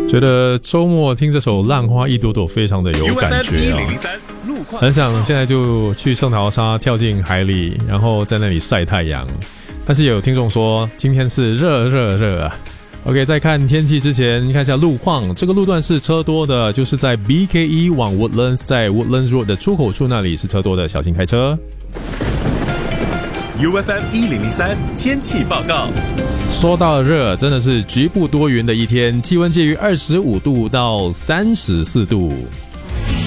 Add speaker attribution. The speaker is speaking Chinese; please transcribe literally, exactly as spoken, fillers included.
Speaker 1: 觉得周末听这首《浪花一朵朵》非常的有感觉啊，很想现在就去圣淘沙跳进海里，然后在那里晒太阳。但是有听众说今天是热热热啊。OK， 在看天气之前看一下路况，这个路段是车多的，就是在 B K 一 往 Woodlands， 在 Woodlands Road 的出口处那里是车多的，小心开车。
Speaker 2: U F M 一零零三天气报告。
Speaker 1: 说到热，真的是局部多云的一天，气温介于二十五度到三十四度。